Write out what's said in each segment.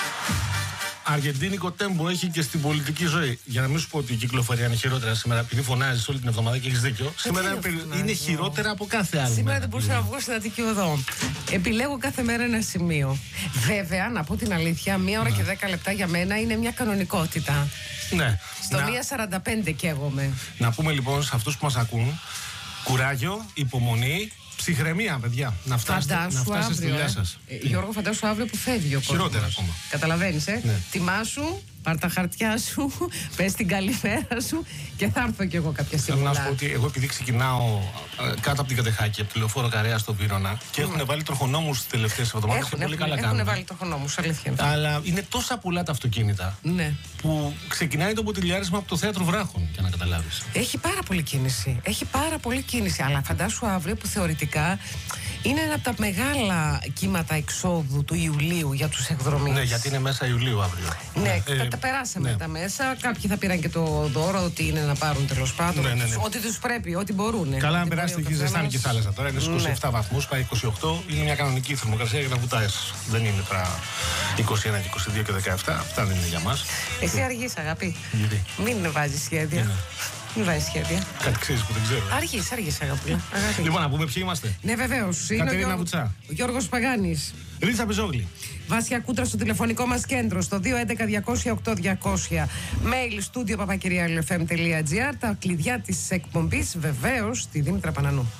Αργεντίνικο τέμπο έχει και στην πολιτική ζωή. Για να μην σου πω ότι η κυκλοφορία είναι χειρότερα σήμερα, επειδή φωνάζει όλη την εβδομάδα και έχει δίκιο. Σήμερα είναι χειρότερα από κάθε άλλη. Σήμερα δεν μπορούσα να βγω στην Αττική Οδό. Επιλέγω κάθε μέρα ένα σημείο. Βέβαια, να πω την αλήθεια, 1 ώρα και 10 λεπτά για μένα είναι μια κανονικότητα. Ναι. Στο 1:45 καίγομαι. Να πούμε λοιπόν σε αυτούς που μας ακούν, κουράγιο, υπομονή. Ψυχραιμία, παιδιά. Να φτάσετε στη δουλειά σας. Γιώργο, φαντάσου αύριο που φεύγει ο κόσμος. Χειρότερα ακόμα. Καταλαβαίνεις, Ναι. Τιμάσου, πάρ' τα χαρτιά σου, πες την καλημέρα σου και θα έρθω κι εγώ κάποια στιγμή. Θέλω να σου πω ότι εγώ επειδή ξεκινάω κάτω από την Κατεχάκη, από τη Λεωφόρο Καρέα στον Βύρωνα και έχουν βάλει τροχονόμους τις τελευταίες εβδομάδες και πολύ καλά κάνουν. Έχουν βάλει τροχονόμους, αλήθεια. Αλλά είναι τόσα πολλά τα αυτοκίνητα που ξεκινάει το μποτιλιάρισμα από το θέατρο Βράχων, για να καταλάβεις. Έχει πάρα πολύ κίνηση. Έχει πάρα πολύ κίνηση. Αλλά φαντάσου αύριο που θεωρητικά είναι ένα από τα μεγάλα κύματα εξόδου του Ιουλίου για τους εκδρομείς. Ναι, γιατί είναι μέσα Ιουλίου αύριο. Ναι, τα περάσαμε τα μέσα. Κάποιοι θα πήραν και το δώρο, ότι είναι να πάρουν τέλος πάντων. Ναι. Ό,τι τους πρέπει, ό,τι μπορούν. Καλά, αν περάσετε εκεί, ζεστάνει και η θάλασσα τώρα. Είναι στους 27 βαθμούς, πάει 28. Είναι μια κανονική θερμοκρασία για να βουτάεις. Δεν είναι τα 21, 22 και 17. Αυτά δεν είναι για μας. Εσύ αργείς, αγάπη. Γιατί? Μην βάζεις σχέδια. Μην βάζεις σχέδια. Κάτι ξέρεις που δεν ξέρω. Αργείς, αγαπούλα. Λοιπόν, να πούμε ποιοι είμαστε. Ναι, βεβαίως. Κατερίνα Βουτσά. Ο Γιώργος Παγάνης. Ρίτσα Πεζόγλη. Βάσια Κούτρα στο τηλεφωνικό μας κέντρο στο 211-200-8200. Mail studio@papakirialfm.gr. Τα κλειδιά της εκπομπής βεβαίως στη Δήμητρα Πανανού.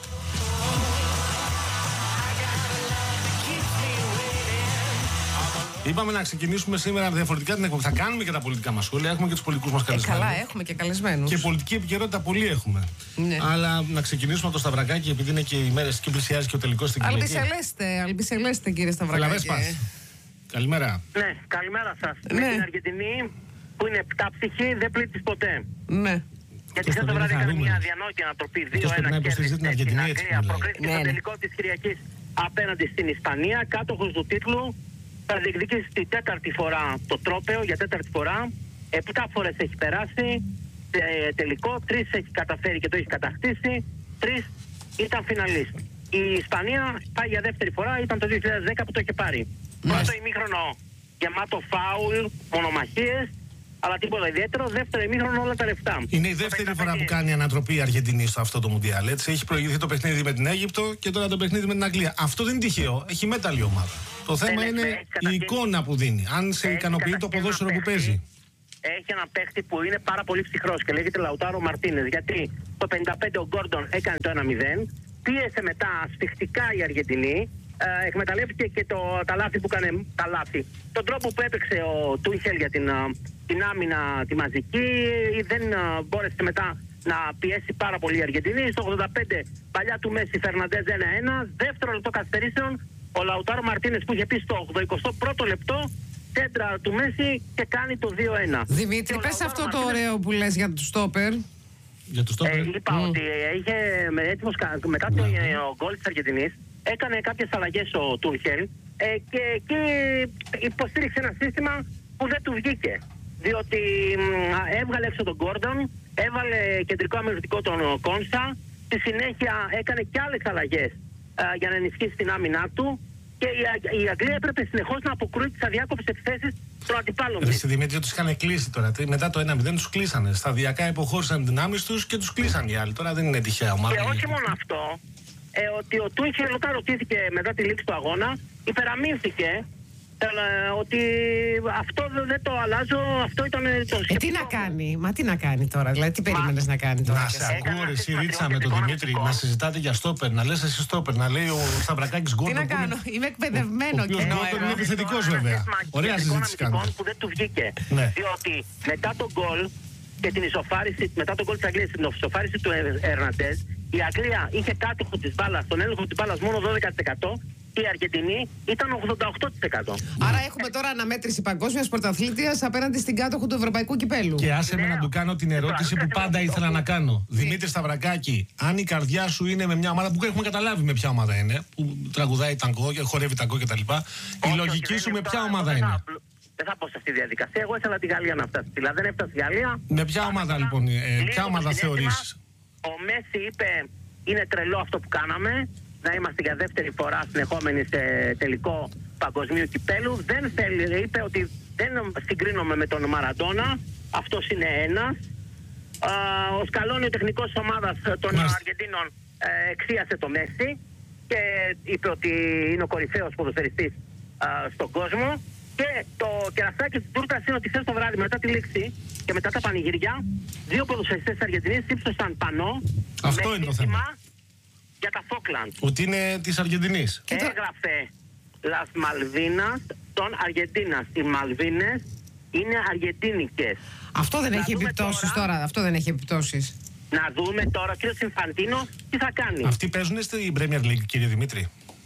Είπαμε να ξεκινήσουμε σήμερα διαφορετικά την εκπομπή. Θα κάνουμε και τα πολιτικά μας σχόλια. Έχουμε και τους πολιτικούς μας καλεσμένους. Καλά, έχουμε και καλεσμένους. Και πολιτική επικαιρότητα πολύ έχουμε. Ναι. Αλλά να ξεκινήσουμε από το Σταυρακάκι, επειδή είναι και οι μέρες και πλησιάζει και ο τελικός στην Κυριακή. Αλμπισελέστε, κύριε Σταυρακάκη. Καλημέρα. Ναι, καλημέρα σας. Ναι. Με την Αργεντινή που είναι επτάψυχη, δεν πλήττεις ποτέ. Ναι. Γιατί χθες το βράδυ έκανε μια αδιανόητη ανατροπή. 2-1 κέρδισε την Αγγλία. Προκρίθηκε στο τελικό της Κυριακής απέναντι στην Ισπανία. Κάτοχος του τίτλου. Θα διεκδικήσει την 4η φορά το τρόπαιο, για 4η φορά. 7 φορές έχει περάσει τελικό. 3 έχει καταφέρει και το έχει κατακτήσει. 3 ήταν φιναλίστ. Η Ισπανία πάει για δεύτερη φορά, ήταν το 2010 που το είχε πάρει. Πρώτο ημίχρονο γεμάτο φάουλ, μονομαχίες, αλλά τίποτα ιδιαίτερο. Δεύτερο ημίχρονο όλα τα λεφτά. Είναι η δεύτερη φορά που κάνει ανατροπή η Αργεντινή στο αυτό το Μουντιάλ. Έτσι. Έχει προηγηθεί το παιχνίδι με την Αίγυπτο και τώρα το παιχνίδι με την Αγγλία. Αυτό δεν είναι τυχαίο. Έχει μέταλλη ομάδα. Το θέμα είναι η εικόνα που δίνει. Αν σε ικανοποιεί το ποδόσφαιρο που παίζει. Έχει ένα παίχτη που είναι πάρα πολύ ψυχρός και λέγεται Λαουτάρο Μαρτίνες. Γιατί το 55 ο Γκόρντον έκανε το 1-0. Πίεσε μετά σφιχτικά η Αργεντινή. Εκμεταλλεύτηκε και τα λάθη που έκανε τα λάθη. Τον τρόπο που έπαιξε ο Τούχελ για την άμυνα τη μαζική, δεν μπόρεσε μετά να πιέσει πάρα πολύ η Αργεντινή. Στο 85 παλιά του Μέση Φερναντέζ 1-1. Δεύτερο λεπτό καθυστερήσεων ο Λαουτάρο Μαρτίνες που είχε πει στο 81ο λεπτό κέντρα του Μέση και κάνει το 2-1. Δημήτρη, πες αυτό το ωραίο που λες για το στόπερ. Είπα ότι είχε έτοιμος μετά το γκολ της Αργεντινής. Έκανε κάποιες αλλαγές ο Τούχελ και εκεί υποστήριξε ένα σύστημα που δεν του βγήκε. Διότι έβγαλε έξω τον Γκόρντον, έβαλε κεντρικό αμυντικό τον Κόνσα, στη συνέχεια έκανε και άλλες αλλαγές για να ενισχύσει την άμυνά του και η Αγγλία έπρεπε συνεχώς να αποκρούει τις αδιάκοπες επιθέσεις των αντιπάλων της. Στη Δημήτρη τους είχαν κλείσει τώρα. Μετά το 1-0 τους κλείσανε. Σταδιακά υποχώρησαν δυνάμεις τους και τους κλείσαν οι άλλοι. Τώρα δεν είναι τυχαία ομάδα. Και όχι μόνο αυτό, ότι ο Τούχελ όταν ρωτήθηκε μετά τη λήξη του αγώνα, υπεραμείνθηκε ότι αυτό δεν το αλλάζω, αυτό ήταν το σκεπτικό. Τι να κάνει, τι να κάνει τώρα, δηλαδή τι περίμενες να κάνει τώρα. Να σε ακούω ρε εσύ Ρίτσα με τον Δημήτρη, να συζητάτε για στόπερ, να λες εσύ στόπερ, να λέει ο Σταυρακάκης Γκόρντον. Τι να κάνω, είμαι εκπαιδευμένο και είναι επιθετικός βέβαια. Ωραία συζήτηση κάνουμε. Που δεν του βγήκε, διότι μετά τον γκολ και την ισοφάριση, μετά τον γκολ της Αγγλίας, την ισοφάριση του Ερναντέζ, η Αγγλία είχε κάτοχο της μπάλας, τον έλεγχο της μπάλας μόνο 12%. Η Αργεντινή ήταν 88%. Άρα έχουμε τώρα αναμέτρηση παγκόσμιας πρωταθλήτριας απέναντι στην κάτοχο του Ευρωπαϊκού Κυπέλου. Και άσε με να του κάνω την ερώτηση που πάντα ήθελα να κάνω. Δημήτρη Σταυρακάκη, αν η καρδιά σου είναι με μια ομάδα που έχουμε καταλάβει με ποια ομάδα είναι, που τραγουδάει ταγκό και χορεύει ταγκό κτλ. Η λογική σου με ποια ομάδα είναι? Δεν θα πω σε αυτή τη διαδικασία. Εγώ ήθελα τη Γαλλία να φτάσει. Δηλαδή δεν έφτασε η Γαλλία. Με ποια ομάδα λοιπόν, ποια ομάδα θεωρείς? Ο Μέση είπε είναι τρελό αυτό που κάναμε. Να είμαστε για δεύτερη φορά συνεχόμενοι σε τελικό παγκοσμίου κυπέλου. Δεν θέλει, είπε ότι δεν συγκρίνομαι με τον Μαραντόνα. Αυτός είναι ένας. Ο Σκαλόνι, ο τεχνικός της ομάδας των Αργεντίνων, εξίασε το Μέση και είπε ότι είναι ο κορυφαίος ποδοσφαιριστής στον κόσμο. Και το κερασάκι της τούρτας είναι ότι χθες το βράδυ, μετά τη λήξη και μετά τα πανηγυριά, 2 ποδοσφαιριστές της Αργεντινής ύψωσαν πανό. Αυτό είναι το θέμα. Για τα Φόκλαντ. Ότι είναι της Αργεντινής. Έγραφε Las Malvinas των Αργεντίνας. Οι Μαλβίνες είναι αργεντίνικες. Αυτό δεν έχει επιπτώσεις τώρα. Αυτό δεν έχει επιπτώσεις. Να δούμε τώρα ο κ. Ινφαντίνο τι θα κάνει. Αυτοί παίζουν στην Premier League, κύριε Δημήτρη.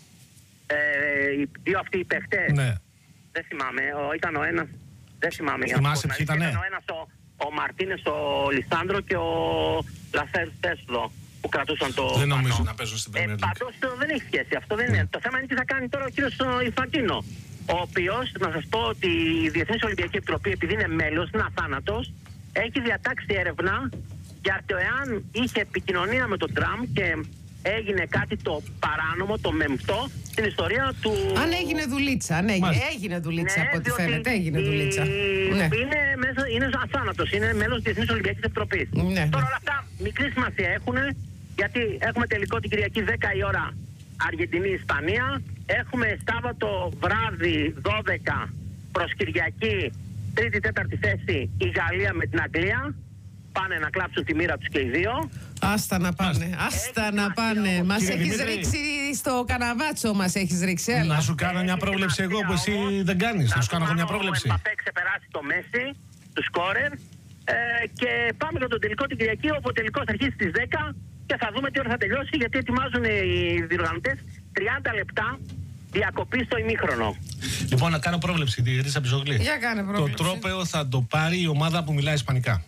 Οι δύο αυτοί οι παίχτες. Ναι. Δεν θυμάμαι. Ήταν ο ένας. Δεν θυμάμαι. Θυμάσαι ποιοι ήτανε? Ήταν ο ένας ο Μαρτίνες, ο Λισάνδρο και ο Λασέρ Τέσλο που κρατούσαν το. Δεν νομίζω να παίζουν στην Premier League. Πάντως δεν έχει σχέση. Αυτό δεν είναι. Το θέμα είναι τι θα κάνει τώρα ο κ. Ινφαντίνο. Ο οποίος, να σας πω ότι η Διεθνής Ολυμπιακή Επιτροπή, επειδή είναι μέλος, είναι αθάνατος, έχει διατάξει έρευνα για το εάν είχε επικοινωνία με τον Τραμπ και έγινε κάτι το παράνομο, το μεμφτό στην ιστορία του. Αν έγινε δουλίτσα, έγινε δουλίτσα από ό,τι φαίνεται. Έγινε δουλίτσα. Ναι. Είναι αθάνατος, είναι μέλος της Διεθνής Ολυμπιακής Επιτροπής. Ναι. Τώρα όλα αυτά μικρή σημασία έχουν, γιατί έχουμε τελικό την Κυριακή 10 η ώρα Αργεντινή-Ισπανία. Έχουμε Σάββατο βράδυ 12 προς Κυριακή, 3η-4η θέση η Γαλλία με την Αγγλία. Πάνε να κλάψουν τη μοίρα τους και οι δύο. Άστα να πάνε, άστα να πάνε. Μας έχεις ρίξει στο καναβάτσο, μας έχεις ρίξει. Να σου κάνω μια πρόβλεψη εγώ που εσύ δεν κάνεις. Να σου κάνω μια πρόβλεψη. Ο Εμπαπέ ξεπεράσει το Μέση, του σκόρερ. Και πάμε για τον τελικό την Κυριακή, όπου ο τελικός θα αρχίσει στις 10 και θα δούμε τι ώρα θα τελειώσει, γιατί ετοιμάζουν οι διοργανωτές 30 λεπτά διακοπή στο ημίχρονο. Λοιπόν, να κάνω πρόβλεψη, τη Ρίσα Πιζογλή. Για κάνε πρόβλεψη. Το τρόπαιο θα το πάρει η ομάδα που μιλάει ισπανικά.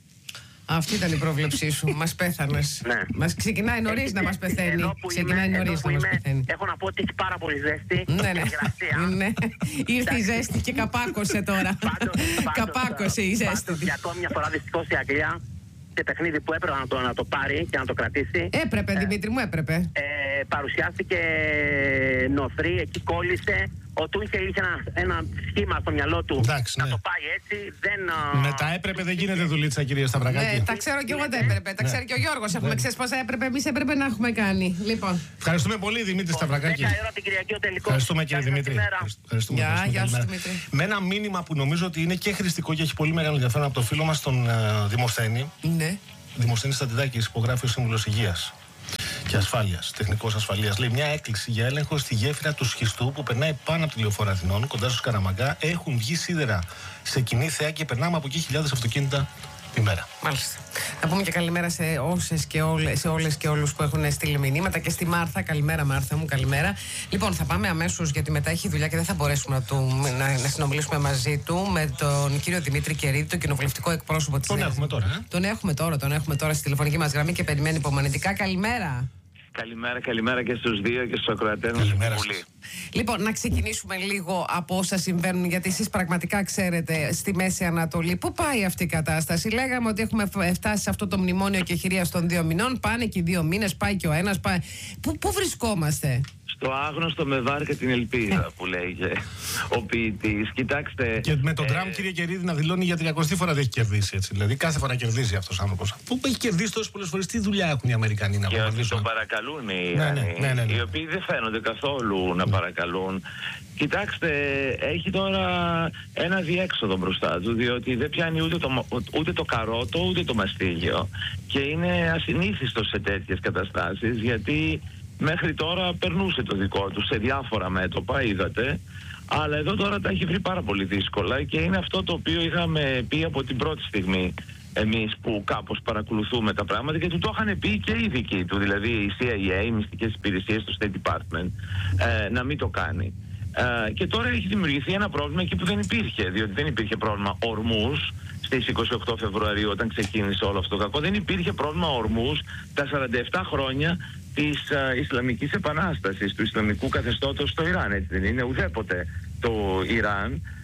Αυτή ήταν η πρόβλεψή σου. Μας πέθανες. Ναι. Μας ξεκινάει νωρίς να μας πεθαίνει. Ξεκινάει νωρίς να μας πεθαίνει. Έχω να πω ότι έχει πάρα πολύ ζέστη. Ναι. Ναι. Ήρθε η ζέστη και καπάκωσε τώρα. Καπάκωσε η ζέστη. Για ακόμη μια φορά δυστυχώς η Αγγλία, σε παιχνίδι που έπρεπε να το πάρει και να το κρατήσει. Έπρεπε, Δημήτρη μου, έπρεπε. Παρουσιάστηκε νοθρή, εκεί κόλλησε. Ο Τούχελ είχε ένα σχήμα στο μυαλό του. Εντάξει, να το πάει έτσι. Με τα έπρεπε δεν γίνεται δουλίτσα, κυρία Σταυρακάκη. Ναι, τα ξέρω και εγώ τα έπρεπε. Τα ξέρει και ο Γιώργος. Έχουμε ξέσπασα έπρεπε. Εμείς έπρεπε να έχουμε κάνει. Λοιπόν. Ευχαριστούμε πολύ, Δημήτρη Σταυρακάκη. 10 ώρα την Κυριακή ο τελικός. Ευχαριστούμε, κύριε Δημήτρη. Γεια σου, Δημήτρη. Με ένα μήνυμα που νομίζω ότι είναι και χρηστικό και έχει πολύ μεγάλο ενδιαφέρον από το φίλο μας τον Δημοσθένη. Ναι. Δημοσθένη Στατιδάκη, υπογράφει ο Σύμβουλος Υγείας και Ασφάλειας, τεχνικός ασφαλείας. Λέει: μια έκκληση για έλεγχο στη γέφυρα του Σχιστού που περνάει πάνω από τη Λεωφόρο Αθηνών, κοντά στο Σκαραμαγκά. Έχουν βγει σίδερα σε κοινή θέα και περνάμε από εκεί χιλιάδες αυτοκίνητα τη μέρα. Μάλιστα. Να πούμε και καλημέρα σε όσες και όλες και όλους που έχουν στείλει μηνύματα και στη Μάρθα. Καλημέρα, Μάρθα μου, καλημέρα. Λοιπόν, θα πάμε αμέσως γιατί μετά έχει δουλειά και δεν θα μπορέσουμε να συνομιλήσουμε μαζί του με τον κύριο Δημήτρη Κερίδη, τον κοινοβουλευτικό εκπρόσωπο της. Τον έχουμε τώρα. Τον έχουμε τώρα στη τηλεφωνική μας γραμμή και περιμένει υπομονετικά. Καλημέρα. Καλημέρα και στους δύο και στους ακροατές μας. Λοιπόν, να ξεκινήσουμε λίγο από όσα συμβαίνουν, γιατί εσείς πραγματικά ξέρετε στη Μέση Ανατολή πού πάει αυτή η κατάσταση. Λέγαμε ότι έχουμε φτάσει σε αυτό το μνημόνιο κεχηρίας των 2 μηνών. Πάνε και οι 2 μήνες, πάει και ο ένας. Πού βρισκόμαστε? Στο άγνωστο με βάρκα την ελπίδα που λέγε ο ποιητής. Κοιτάξτε. Και με τον Τραμπ, κύριε Κερίδη, να δηλώνει για 30η φορά δεν έχει κερδίσει έτσι. Δηλαδή κάθε φορά κερδίζει αυτός ο άνθρωπος. Πού έχει κερδίσει τόσες πολλές φορές, τι δουλειά έχουν οι Αμερικανοί να αποκαλύψουν. Και ότι τον παρακαλούν οι Ιρανοί, οι οποίοι δεν φαίνονται καθόλου να παρακαλούν. Κοιτάξτε, έχει τώρα ένα διέξοδο μπροστά του, διότι δεν πιάνει ούτε το καρότο ούτε το μαστίγιο. Και είναι ασυνήθιστος σε τέτοιες καταστάσεις, γιατί μέχρι τώρα περνούσε το δικό του σε διάφορα μέτωπα, είδατε. Αλλά εδώ τώρα τα έχει βρει πάρα πολύ δύσκολα και είναι αυτό το οποίο είχαμε πει από την πρώτη στιγμή εμείς που κάπως παρακολουθούμε τα πράγματα, και του το είχαν πει και οι δικοί του, δηλαδή η CIA, οι μυστικές υπηρεσίες του State Department, να μην το κάνει. Και τώρα έχει δημιουργηθεί ένα πρόβλημα εκεί που δεν υπήρχε, διότι δεν υπήρχε πρόβλημα ορμούς στις 28 Φεβρουαρίου όταν ξεκίνησε όλο αυτό το κακό. Δεν υπήρχε πρόβλημα ορμούς τα 47 χρόνια της Ισλαμικής Επανάστασης, του Ισλαμικού καθεστώτος στο Ιράν, έτσι δεν είναι? Ουδέποτε το Ιράν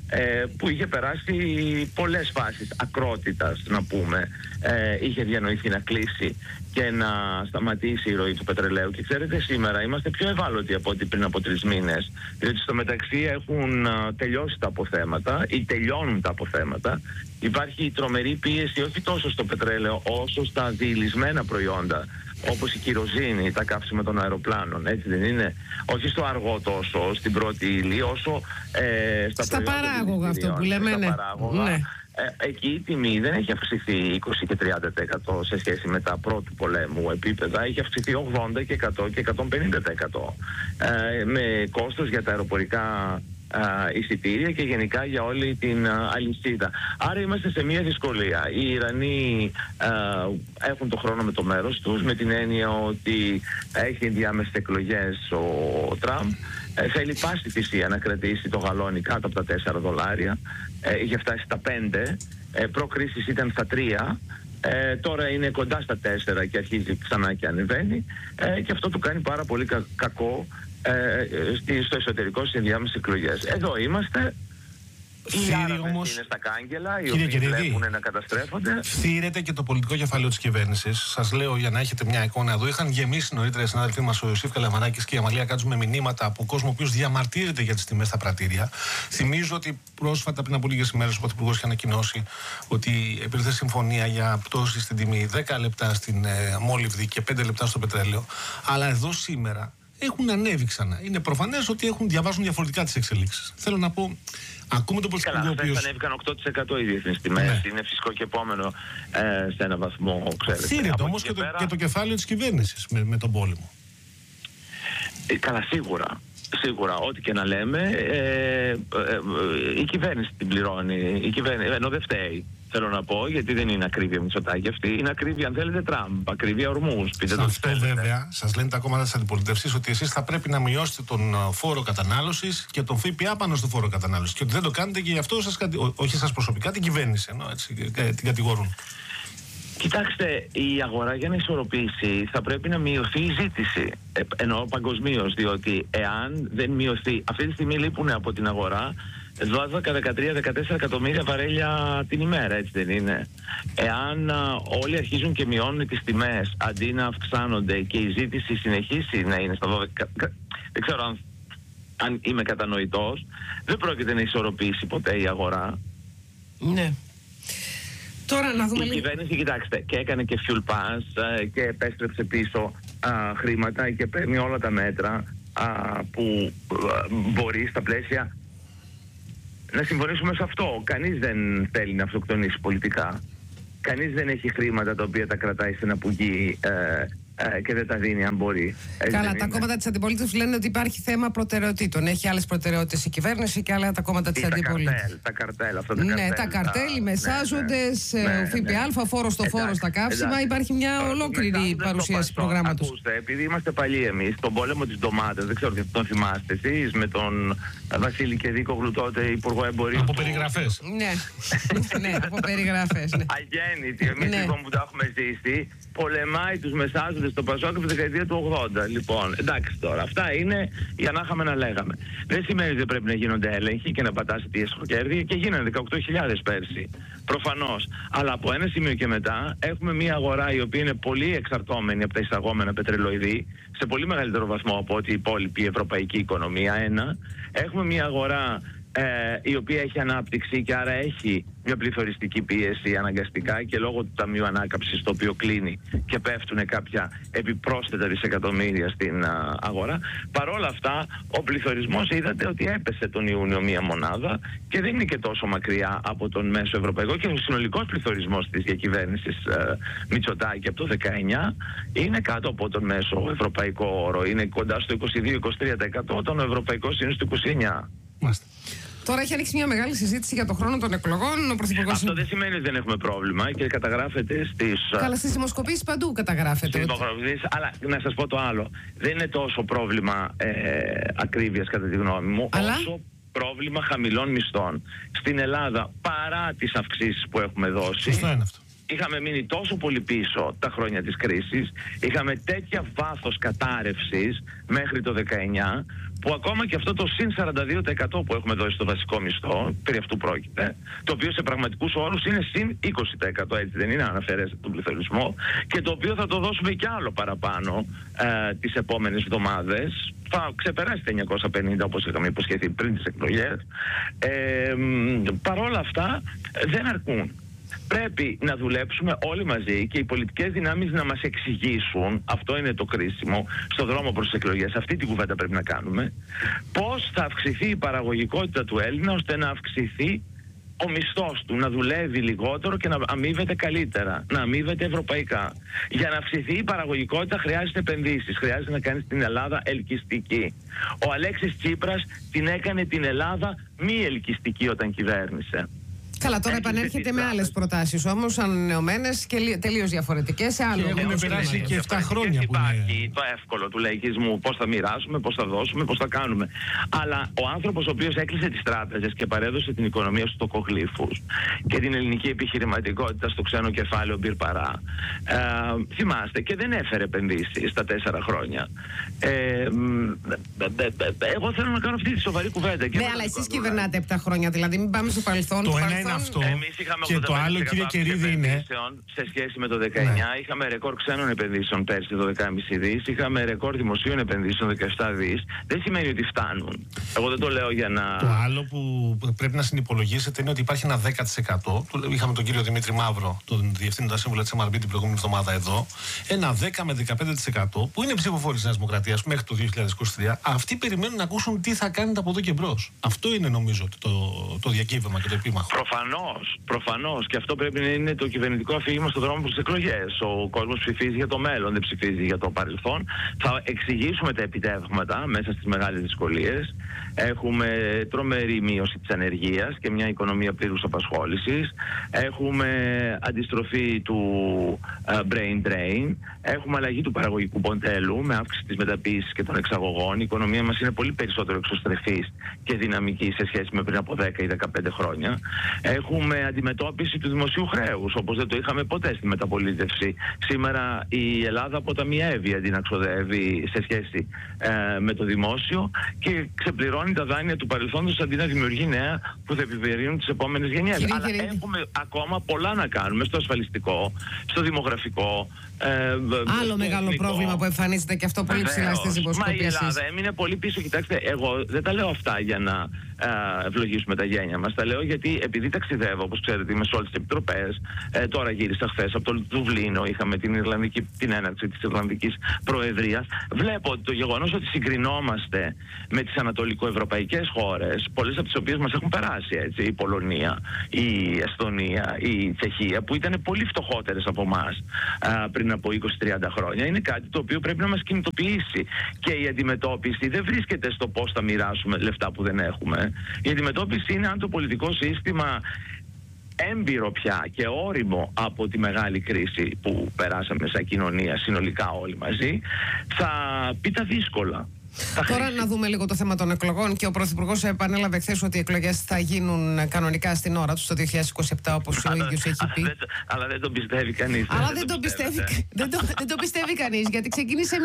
που είχε περάσει πολλές φάσεις ακρότητας, να πούμε. Είχε διανοηθεί να κλείσει και να σταματήσει η ροή του πετρελαίου. Και ξέρετε, σήμερα είμαστε πιο ευάλωτοι από ό,τι πριν από 3 μήνες. Διότι στο μεταξύ έχουν τελειώσει τα αποθέματα ή τελειώνουν τα αποθέματα. Υπάρχει τρομερή πίεση όχι τόσο στο πετρέλαιο όσο στα διηλυσμένα προϊόντα, όπως η κυροζήνη, τα καύσιμα των αεροπλάνων, έτσι δεν είναι? Όχι στο αργό τόσο, στην πρώτη ύλη, όσο στα παράγωγα, αυτό που λέμε, ναι. Ναι. Εκεί η τιμή δεν έχει αυξηθεί 20 και 30% σε σχέση με τα πρώτου πολέμου επίπεδα, έχει αυξηθεί 80 και 100 και 150%. Με κόστος για τα αεροπορικά εισιτήρια και γενικά για όλη την αλυσίδα. Άρα είμαστε σε μια δυσκολία. Οι Ιρανοί έχουν το χρόνο με το μέρος τους, με την έννοια ότι έχει ενδιάμεσες εκλογές ο Τραμπ. Θέλει πάση θυσία να κρατήσει το γαλόνι κάτω από τα $4. Είχε φτάσει στα 5. Προ-κρίσης ήταν στα 3. Τώρα είναι κοντά στα 4 και αρχίζει ξανά και ανεβαίνει. Και αυτό του κάνει πάρα πολύ κακό στο εσωτερικό στις ενδιάμεσες εκλογές. Εδώ είμαστε. Οι Άραβες είναι στα κάγκελα, οι οποίοι βλέπουν να καταστρέφονται. Φθήρεται και το πολιτικό κεφάλαιο της κυβέρνησης. Σας λέω για να έχετε μια εικόνα εδώ. Είχαν γεμίσει νωρίτερα οι συνάδελφοί μας ο Ιωσήφ Καλαμαράκης και η Αμαλία Κάτσου με μηνύματα από κόσμο ο οποίος διαμαρτύρεται για τις τιμές στα πρατήρια. Θυμίζω ότι πρόσφατα, πριν από λίγες ημέρες, ο Πρωθυπουργός είχε ανακοινώσει ότι υπήρχε συμφωνία για πτώση στην τιμή 10 λεπτά στην μόλιβδη και 5 λεπτά στο πετρέλαιο. Αλλά εδώ σήμερα έχουν ανέβει ξανά. Είναι προφανές ότι διαβάζουν διαφορετικά τις εξελίξεις. Θέλω να πω, ακούμε το Πρωθυπουργό. Καλά, χθες ανέβηκαν 8% οι διεθνείς τιμές. Ναι. Είναι φυσικό και επόμενο σε έναν βαθμό, ξέρετε. Θύρεται όμως και το κεφάλαιο της κυβέρνησης με τον πόλεμο. Καλά, σίγουρα. Σίγουρα, ό,τι και να λέμε, η κυβέρνηση την πληρώνει. Η κυβέρνηση, ενώ δεν φταίει. Θέλω να πω, γιατί δεν είναι ακρίβεια Μητσοτάκη αυτή. Είναι ακρίβεια, αν θέλετε, Τραμπ. Ακρίβεια ορμούς. Πείτε το. Αυτό βέβαια, σας λένε τα κόμματα της αντιπολίτευσης ότι εσείς θα πρέπει να μειώσετε τον φόρο κατανάλωσης και τον ΦΠΑ πάνω στο φόρο κατανάλωσης. Και ότι δεν το κάνετε και γι' αυτό όχι σας προσωπικά, την κυβέρνηση ενώ έτσι, την κατηγορούν. Κοιτάξτε, η αγορά για να ισορροπήσει θα πρέπει να μειωθεί η ζήτηση. Εννοώ παγκοσμίως, διότι εάν δεν μειωθεί, αυτή τη στιγμή λείπουν από την αγορά 12-13-14 εκατομμύρια βαρέλια την ημέρα, έτσι δεν είναι? Εάν όλοι αρχίζουν και μειώνουν τις τιμές αντί να αυξάνονται και η ζήτηση συνεχίσει να είναι στα 12, δεν ξέρω αν είμαι κατανοητός, δεν πρόκειται να ισορροπήσει ποτέ η αγορά. Ναι. Τώρα να δούμε η κυβέρνηση, κοιτάξτε, και έκανε και fuel pass και επέστρεψε πίσω χρήματα και παίρνει όλα τα μέτρα που μπορεί στα πλαίσια να συμφωνήσουμε σε αυτό. Κανείς δεν θέλει να αυτοκτονήσει πολιτικά. Κανείς δεν έχει χρήματα τα οποία τα κρατάει σε ένα πουγγί και δεν τα δίνει αν μπορεί. Καλά, τα κόμματα της αντιπολίτευσης λένε ότι υπάρχει θέμα προτεραιοτήτων. Έχει άλλες προτεραιότητες η κυβέρνηση και άλλα τα κόμματα της αντιπολίτευσης. Τα καρτέλ, αυτά τα καρτέλ. Ναι, τα καρτέλ, οι μεσάζοντες, ΦΠΑ, φόρο στο φόρο στα καύσιμα. Υπάρχει μια ολόκληρη παρουσίαση προγράμματος. Ακούστε, επειδή είμαστε παλιοί εμείς, τον πόλεμο της ντομάτας, δεν ξέρω τι τον θυμάστε εσείς, με τον Βασίλη Κεδίκογλου, τότε Υπουργό Εμπορίου. Από περιγραφές. Ναι, από περιγραφές. Αγέννητοι, εμείς λοιπόν που τα έχουμε ζήσει, πολεμάει τους μεσάζοντες στο Πασόκ από τη δεκαετία του 80. Λοιπόν, εντάξει τώρα, αυτά είναι για να είχαμε να λέγαμε. Δεν σημαίνει ότι δεν πρέπει να γίνονται έλεγχοι και να πατάσει τη εσχροκέρδη και γίνανε 18.000 πέρσι. Προφανώς. Αλλά από ένα σημείο και μετά έχουμε μια αγορά η οποία είναι πολύ εξαρτώμενη από τα εισαγόμενα πετρελοειδή, σε πολύ μεγαλύτερο βαθμό από ό,τι η υπόλοιπη ευρωπαϊκή οικονομία. Έχουμε μια αγορά η οποία έχει ανάπτυξη και άρα έχει μια πληθωριστική πίεση αναγκαστικά και λόγω του Ταμείου Ανάκαμψης, το οποίο κλείνει και πέφτουν κάποια επιπρόσθετα δισεκατομμύρια στην αγορά. Παρόλα αυτά, ο πληθωρισμός είδατε ότι έπεσε τον Ιούνιο μία μονάδα και δεν είναι και τόσο μακριά από τον μέσο ευρωπαϊκό, και ο συνολικός πληθωρισμός της διακυβέρνησης Μητσοτάκη από το 19 είναι κάτω από τον μέσο ευρωπαϊκό όρο. Είναι κοντά στο 22-23%, όταν ο ευρωπαϊκός είναι στο 29%. Μάλιστα. Τώρα έχει ανοίξει μια μεγάλη συζήτηση για το χρόνο των εκλογών. Ο Πρωθυπουργός... Αυτό δεν σημαίνει ότι δεν έχουμε πρόβλημα και καταγράφεται στις... Καλά, στις δημοσκοπήσεις παντού καταγράφεται. Αλλά να σας πω το άλλο. Δεν είναι τόσο πρόβλημα ακρίβειας κατά τη γνώμη μου, όσο πρόβλημα χαμηλών μισθών. Στην Ελλάδα, παρά τις αυξήσεις που έχουμε δώσει... Σωστό είναι αυτό. είχαμε μείνει τόσο πολύ πίσω τα χρόνια της κρίσης, είχαμε τέτοια βάθος κατάρρευσης μέχρι το 19, που ακόμα και αυτό το συν 42% που έχουμε δώσει στο βασικό μισθό, περί αυτού πρόκειται, το οποίο σε πραγματικούς όρους είναι συν 20%, έτσι δεν είναι, αν αναφέρεστε τον πληθωρισμό, και το οποίο θα το δώσουμε κι άλλο παραπάνω τις επόμενες εβδομάδες. Θα ξεπεράσει τα 950 όπως είχαμε υποσχεθεί πριν τις εκλογές. Παρόλα αυτά δεν αρκούν. Πρέπει να δουλέψουμε όλοι μαζί και οι πολιτικές δυνάμεις να μας εξηγήσουν, αυτό είναι το κρίσιμο, στον δρόμο προς τις εκλογές, αυτή την κουβέντα πρέπει να κάνουμε, πώς θα αυξηθεί η παραγωγικότητα του Έλληνα ώστε να αυξηθεί ο μισθός του, να δουλεύει λιγότερο και να αμείβεται καλύτερα, να αμείβεται ευρωπαϊκά. Για να αυξηθεί η παραγωγικότητα χρειάζεται επενδύσεις, χρειάζεται να κάνει την Ελλάδα ελκυστική. Ο Αλέξης Τσίπρας την έκανε την Ελλάδα μη ελκυστική όταν κυβέρνησε. Καλά, τώρα επανέρχεται με άλλες προτάσεις όμως, ανανεωμένες και τελείως διαφορετικές. Σε άλλο. Έχουμε περάσει και 7 χρόνια που υπάρχει το εύκολο του λαϊκισμού. Πώς θα μοιράσουμε, πώς θα δώσουμε, πώς θα κάνουμε. Αλλά ο άνθρωπος ο οποίος έκλεισε τις τράπεζες και παρέδωσε την οικονομία στους τοκογλύφους και την ελληνική επιχειρηματικότητα στο ξένο κεφάλαιο μπιρπαρά, θυμάστε, και δεν έφερε επενδύσεις τα 4 χρόνια. Εγώ θέλω να κάνω αυτή τη σοβαρή κουβέντα. Ναι, αλλά εσείς κυβερνάτε 7 χρόνια, δηλαδή μην πάμε στο παρελθόν. Αυτό. Εμείς είχαμε και το άλλο, κύριε Κερίδη, είναι σε σχέση με το 19. Είχαμε ρεκόρ ξένων επενδύσεων πέρσι 12,5 δις. Είχαμε ρεκόρ δημοσίων επενδύσεων 17 δις. Δεν σημαίνει ότι φτάνουν. Εγώ δεν το λέω για να. Το άλλο που πρέπει να συνυπολογίσετε είναι ότι υπάρχει ένα 10%. Είχαμε τον κύριο Δημήτρη Μαύρο, τον διευθύνοντα σύμβουλο της MRB την προηγούμενη εβδομάδα εδώ. Ένα 10 με 15% που είναι ψηφοφόροι της Νέας Δημοκρατίας μέχρι το 2023. Αυτοί περιμένουν να ακούσουν τι θα κάνετε από εδώ και μπρος. Αυτό είναι νομίζω το διακύβευμα και το επίμαχο. Προφανώς. Και αυτό πρέπει να είναι το κυβερνητικό αφήγημα στον δρόμο προς τις εκλογές. Ο κόσμος ψηφίζει για το μέλλον, δεν ψηφίζει για το παρελθόν. Θα εξηγήσουμε τα επιτεύγματα μέσα στις μεγάλες δυσκολίες. Έχουμε τρομερή μείωση της ανεργίας και μια οικονομία πλήρους απασχόλησης. Έχουμε αντιστροφή του brain drain. Έχουμε αλλαγή του παραγωγικού μοντέλου με αύξηση της μεταποίησης και των εξαγωγών. Η οικονομία μας είναι πολύ περισσότερο εξωστρεφής και δυναμική σε σχέση με πριν από 10 ή 15 χρόνια. Έχουμε αντιμετώπιση του δημοσίου χρέους, όπως δεν το είχαμε ποτέ στη μεταπολίτευση. Σήμερα η Ελλάδα αποταμιεύει αντί να ξοδεύει σε σχέση με το δημόσιο και ξεπληρώνει τα δάνεια του παρελθόντος αντί να δημιουργεί νέα που θα επιβαρύνουν τις επόμενες γενιές. Αλλά έχουμε ακόμα πολλά να κάνουμε στο ασφαλιστικό, στο δημογραφικό. Άλλο μεγάλο πρόβλημα που εμφανίζεται και αυτό πολύ ψηλά στις δημοσκοπήσεις. Μα η Ελλάδα έμεινε πολύ πίσω. Κοιτάξτε, εγώ δεν τα λέω αυτά για να ευλογήσουμε τα γένια μας. Τα λέω γιατί επειδή ταξιδεύω, όπως ξέρετε, είμαι σε όλες τις επιτροπές. Τώρα γύρισα χθες από το Δουβλίνο, είχαμε την έναρξη της Ιρλανδικής Προεδρίας. Βλέπω ότι το γεγονός ότι συγκρινόμαστε με τις ανατολικοευρωπαϊκές χώρες, πολλές από τις οποίες μας έχουν περάσει, έτσι, η Πολωνία, η Εσθονία, η Τσεχία, που ήταν πολύ φτωχότερες από εμάς πριν από 20-30 χρόνια, είναι κάτι το οποίο πρέπει να μας κινητοποιήσει. Και η αντιμετώπιση δεν βρίσκεται στο πώς θα μοιράσουμε λεφτά που δεν έχουμε. Η αντιμετώπιση είναι αν το πολιτικό σύστημα, έμπειρο πια και όριμο από τη μεγάλη κρίση που περάσαμε σαν κοινωνία συνολικά όλοι μαζί, θα πει τα δύσκολα. Τώρα να δούμε λίγο το θέμα των εκλογών. Και ο Πρωθυπουργός επανέλαβε χθες ότι οι εκλογές θα γίνουν κανονικά στην ώρα τους το 2027, όπως ο ίδιος έχει πει. Αλλά δεν το πιστεύει κανείς. Αλλά δεν το πιστεύει κανείς, γιατί ξεκίνησε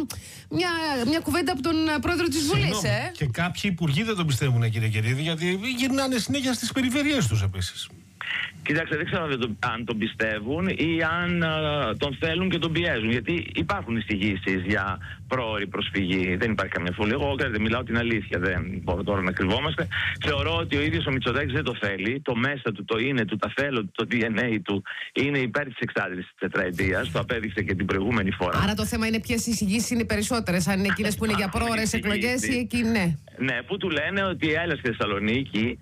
μια κουβέντα από τον πρόεδρο της Βουλής. Και κάποιοι υπουργοί δεν το πιστεύουν, κύριε Κερίδη, γιατί γυρνάνε συνέχεια στις περιφερειές τους επίσης. Κοιτάξτε, δεν ξέρω αν τον πιστεύουν ή αν τον θέλουν και τον πιέζουν. Γιατί υπάρχουν εισηγήσεις για πρόωρη προσφυγή. Δεν υπάρχει καμιά φούλη. Εγώ, ξέρετε, μιλάω την αλήθεια. Δεν μπορώ τώρα να κρυβόμαστε. Θεωρώ ότι ο ίδιος ο Μητσοτάκης δεν το θέλει. Το μέσα του, το είναι του, τα θέλω του, το DNA του είναι υπέρ της εξάντλησης της τετραετίας. Το απέδειξε και την προηγούμενη φορά. Άρα το θέμα είναι ποιες εισηγήσεις είναι οι περισσότερες. Αν είναι εκείνες που είναι για πρόωρες εκλογές ή εκείνες. Ναι, που του λένε ότι έλα στη Θεσσαλονίκη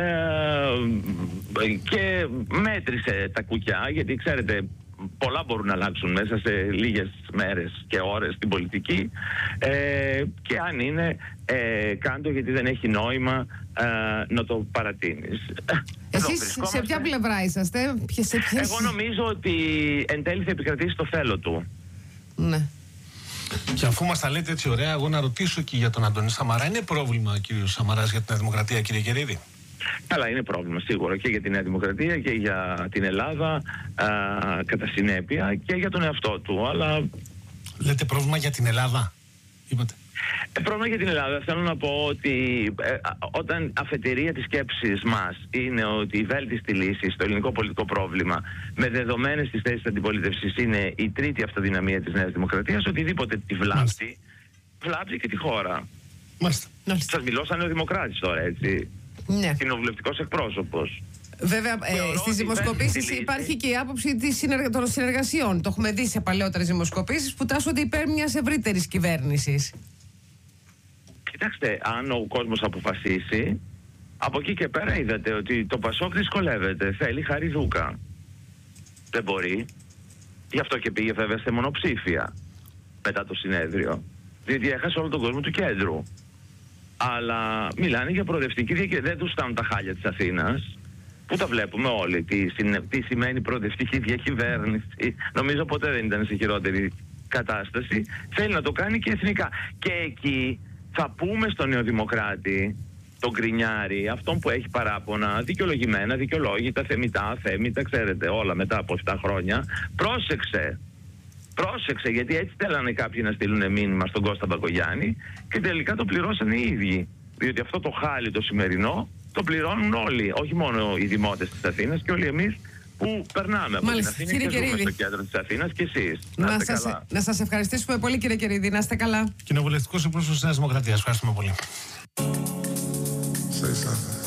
και μέτρησε τα κουκιά, γιατί ξέρετε πολλά μπορούν να αλλάξουν μέσα σε λίγες μέρες και ώρες στην πολιτική, και αν είναι κάντο, γιατί δεν έχει νόημα να το παρατείνεις. Εσείς σε ποια πλευρά είσαστε? Εγώ νομίζω ότι εν τέλει θα επικρατήσει το θέλω του. Ναι. Και αφού μας τα λέτε έτσι ωραία, εγώ να ρωτήσω και για τον Αντώνη Σαμαρά. Είναι πρόβλημα ο κύριος Σαμαράς για την Δημοκρατία, κύριε Κερίδη? Καλά, είναι πρόβλημα σίγουρα και για τη Νέα Δημοκρατία και για την Ελλάδα κατά συνέπεια και για τον εαυτό του. Αλλά... Λέτε πρόβλημα για την Ελλάδα, είπατε. Πρόβλημα για την Ελλάδα. Θέλω να πω ότι όταν αφετηρία της σκέψης μας είναι ότι η βέλτιστη λύση στο ελληνικό πολιτικό πρόβλημα με δεδομένες τις θέσεις της αντιπολίτευσης είναι η τρίτη αυτοδυναμία της Νέας Δημοκρατίας, οτιδήποτε τη βλάπτει, βλάπτει και τη χώρα. Μάλιστα. Σας μιλώ σαν νεοδημοκράτης τώρα, έτσι. Ναι. Κοινοβουλευτικός εκπρόσωπος. Βέβαια, στις δημοσκοπήσεις υπάρχει και η άποψη των συνεργασιών. Το έχουμε δει σε παλαιότερες δημοσκοπήσεις που τάσσονται υπέρ μιας ευρύτερης κυβέρνησης. Κοιτάξτε, αν ο κόσμος αποφασίσει, από εκεί και πέρα είδατε ότι το Πασόκ δυσκολεύεται. Θέλει Χαριδούκα. Δεν μπορεί. Γι' αυτό και πήγε βέβαια σε μονοψήφια μετά το συνέδριο. Διότι έχασε όλο τον κόσμο του κέντρου. Αλλά μιλάνε για προοδευτική διακυβέρνηση. Δεν τους φτάνουν τα χάλια της Αθήνας. Πού τα βλέπουμε όλοι, τι σημαίνει προοδευτική διακυβέρνηση. Νομίζω ποτέ δεν ήταν σε χειρότερη κατάσταση. Θέλει να το κάνει και εθνικά. Και εκεί θα πούμε στον Νεοδημοκράτη, τον Γκρινιάρη, αυτόν που έχει παράπονα, δικαιολογημένα, δικαιολόγητα, θεμιτά, αθέμητα, ξέρετε, όλα μετά από 7 χρόνια. Πρόσεξε. Πρόσεξε, γιατί έτσι θέλανε κάποιοι να στείλουν μήνυμα στον Κώστα Μπακογιάννη και τελικά το πληρώσανε οι ίδιοι. Διότι αυτό το χάλι το σημερινό το πληρώνουν όλοι, όχι μόνο οι δημότες της Αθήνας και όλοι εμείς που περνάμε από την Αθήνα και ζούμε στο κέντρο της Αθήνας και εσείς. Να σας ευχαριστήσουμε πολύ, κύριε Κερίδη. Να είστε καλά. Κοινοβουλευτικός εκπρόσωπος της Νέας Δημοκρατίας. Ευχαριστούμε πολύ.